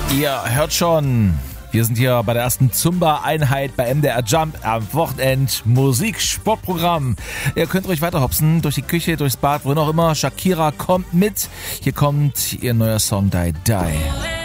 Ihr hört schon, wir sind hier bei der ersten Zumba-Einheit bei MDR Jump am Wochenend Musik-Sportprogramm. Ihr könnt ruhig weiter hopsen, durch die Küche, durchs Bad, wohin auch immer. Shakira kommt mit. Hier kommt ihr neuer Song Die Die.